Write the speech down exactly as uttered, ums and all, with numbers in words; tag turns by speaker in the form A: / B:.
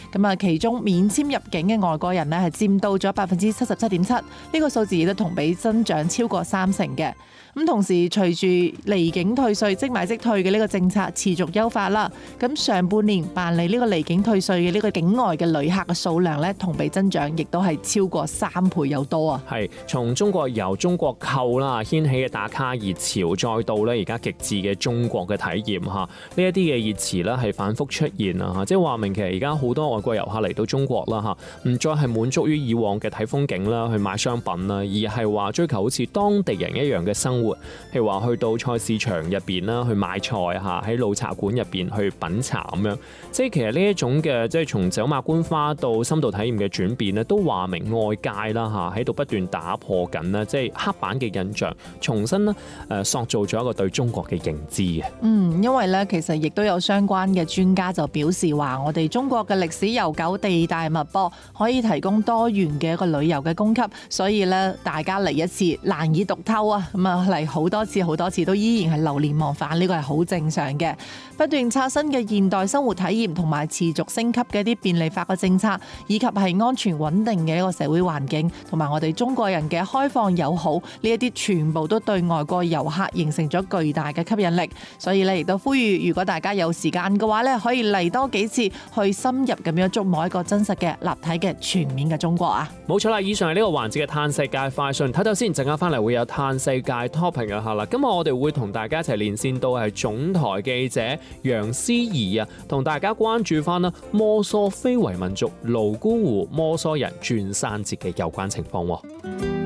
A: 咁啊，其中免簽入境嘅外國人呢係佔到咗百分之七十七點七，呢個數字亦都同比增長超過三成嘅。咁同時，隨住離境退稅即買即退嘅呢個政策持續優化啦，咁上半年辦理呢個離境退稅嘅呢個境外嘅旅客嘅數量咧，同比增長，亦都係超過三倍有多啊！
B: 係從中國遊、中國購啦掀起嘅打卡熱潮，再到咧而家極致嘅中國嘅體驗嚇，呢一啲嘅熱詞咧係反覆出現啊！即係話明其實而家好多外國遊客嚟到中國啦嚇，唔再係滿足於以往嘅睇風景啦、去買商品啦，而係話追求好似當地人一樣嘅生活。譬如話去到菜市場入邊啦，去買菜嚇，喺老茶館入邊去品茶咁樣，即係其實呢一種嘅即係從走馬觀花到深度體驗嘅轉變咧，都話明外界啦嚇喺度不斷打破緊啦，即係刻板嘅印象，重新咧誒塑造咗一個對中國嘅認知嘅。
A: 嗯，因為咧其實亦都有相關嘅專家就表示話，我哋中國嘅歷史悠久、地大物博，可以提供多元嘅一個旅遊嘅供給，所以咧大家嚟一次難以讀透啊，咁啊嚟好多次好多次都依然係流連忘返，呢個係好正常嘅。不斷刷新嘅現代生活體驗同埋持續升級嘅一啲便利化嘅政策，以及係安全穩定嘅一個社會環境，同埋我哋中國人嘅開放友好，呢一啲全部都對外國遊客形成咗巨大嘅吸引力。所以咧亦都呼籲，如果大家有時間嘅話咧，可以嚟多幾次，去深入咁樣觸摸一個真實嘅立體嘅全面嘅中國啊！
B: 冇錯啦，以上係呢個環節嘅嘆世界快訊，睇睇先，陣間翻嚟會有嘆世界 topic 嘅嚇啦。今日我哋會同大家一齊連線到係總台記者楊思儀啊，同大家關注翻啦摩梭非遺民族瀘沽湖摩梭人轉山節嘅有關情況。